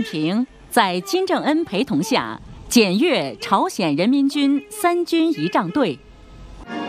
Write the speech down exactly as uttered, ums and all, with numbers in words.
平在金正恩陪同下检阅朝鲜人民军三军仪仗队